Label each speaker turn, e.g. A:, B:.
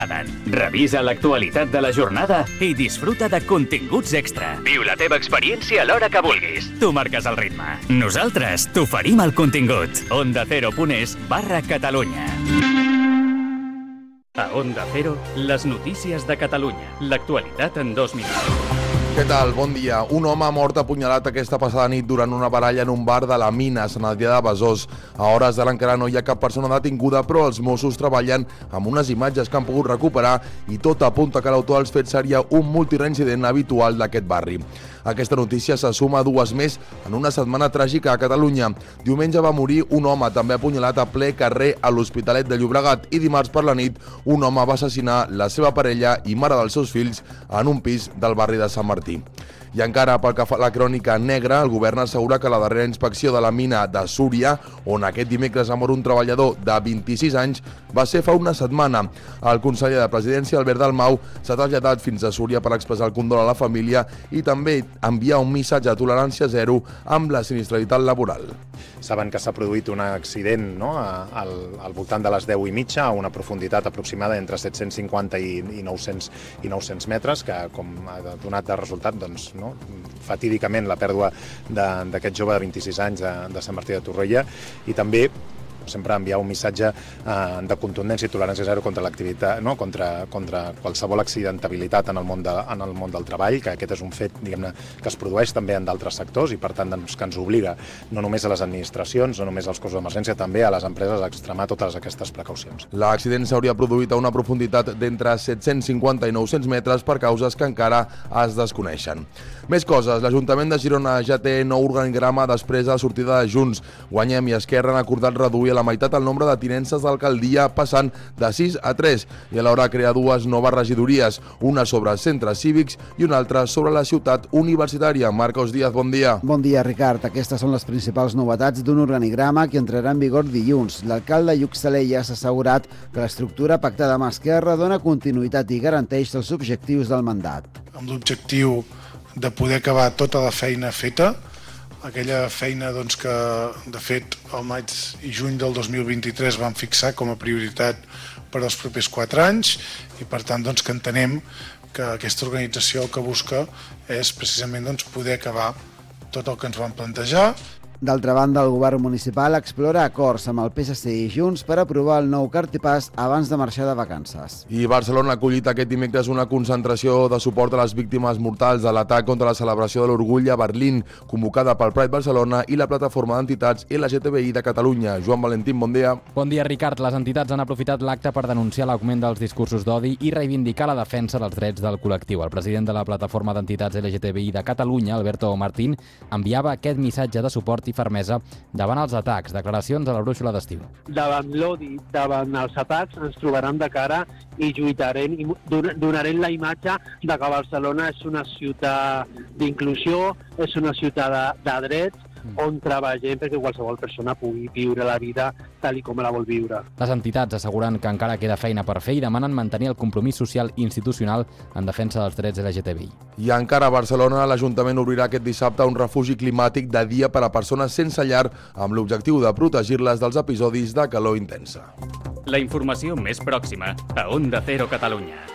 A: Revisa l'actualitat de la jornada i disfruta de continguts extra. Viu la teva experiència a l'hora que vulguis. Tu marques el ritme. Nosaltres t'oferim el contingut. OndaCero.es/Catalunya. A Onda Cero, les notícies de Catalunya. L'actualitat en 2 minuts.
B: Què tal? Bon dia. Un home ha mort apunyalat aquesta passada nit durant una baralla en un bar de la Mina, a Sant Adrià de Besòs. A hores d'ara encara no hi ha cap persona detinguda, però els Mossos treballen amb unes imatges que han pogut recuperar i tot apunta que l'autor dels fets seria un multireincident habitual d'aquest barri. Aquesta notícia se suma a 2 més en una setmana tràgica a Catalunya. Diumenge va morir un home també apunyalat a ple carrer a l'Hospitalet de Llobregat i dimarts per la nit un home va assassinar la seva parella i mare dels seus fills en un pis del barri de Sant Martí. I encara pel que fa a la crònica negra, el govern assegura que la darrera inspecció de la mina de Súria, on aquest dimecres ha mort un treballador de 26 anys, va ser fa una setmana. El conseller de Presidència, Albert Dalmau, s'ha traslladat fins a Súria per expressar el condol a la família i també enviar un missatge de tolerància zero amb la sinistralitat laboral.
C: Saben que s'ha produït un accident al voltant de les 10:30 a una profunditat aproximada entre 750 i 900 metres, que com ha donat de resultat, fatídicament la pèrdua d'aquest jove de 26 anys de Sant Martí de Torroella, i també sempre enviar un missatge de contundència i tolerància zero contra l'activitat, contra qualsevol accidentabilitat en el món del treball, que aquest és un fet, diguem-ne, que es produeix també en d'altres sectors i per tant que ens obliga no només a les administracions, no només als cossos d'emergència, també a les empreses a extremar totes aquestes precaucions.
B: L'accident s'hauria produït a una profunditat d'entre 750 i 900 metres per causes que encara es desconeixen. Més coses, l'Ajuntament de Girona ja té nou organigrama després de la sortida de Junts. Guanyem i Esquerra han acordat reduir a la meitat el nombre de tinences d'alcaldia, passant de 6 a 3, i alhora crear 2 noves regidories, una sobre centres cívics i una altra sobre la ciutat universitària. Marcos Díaz, bon dia.
D: Bon dia, Ricard. Aquestes són les principals novetats d'un organigrama que entrarà en vigor dilluns. L'alcalde Lluc Salella s'ha assegurat que l'estructura pactada amb Esquerra dona continuïtat i garanteix els objectius del mandat.
E: Amb l'objectiu de poder acabar tota la feina feta, aquella feina que, de fet, al maig i juny del 2023 vam fixar com a prioritat per als propers 4 anys i, per tant, que entenem que aquesta organització el que busca és precisament poder acabar tot el que ens vam plantejar.
D: D'altra banda, el govern municipal explora acords amb el PSC i Junts per aprovar el nou cartipàs abans de marxar de vacances.
B: I Barcelona ha acollit aquest dimecres una concentració de suport a les víctimes mortals de l'atac contra la celebració de l'Orgull a Berlín, convocada pel Pride Barcelona i la plataforma d'entitats LGTBI de Catalunya. Joan Valentín, bon dia.
F: Bon dia, Ricard. Les entitats han aprofitat l'acte per denunciar l'augment dels discursos d'odi i reivindicar la defensa dels drets del col·lectiu. El president de la plataforma d'entitats LGTBI de Catalunya, Alberto Martín, enviava aquest missatge de suport i fermesa davant els atacs. Declaracions a la brúixola d'estiu.
G: Davant l'odi, davant els atacs, ens trobaran de cara i lluitarem i donarem la imatge de que Barcelona és una ciutat d'inclusió, és una ciutat de drets, on treballem perquè qualsevol persona pugui viure la vida tal i com la vol viure.
F: Les entitats asseguren que encara queda feina per fer i demanen mantenir el compromís social i institucional en defensa dels drets LGTBI.
B: I encara a Barcelona, l'Ajuntament obrirà aquest dissabte un refugi climàtic de dia per a persones sense llar amb l'objectiu de protegir-les dels episodis de calor intensa.
A: La informació més pròxima a Onda Cero Catalunya.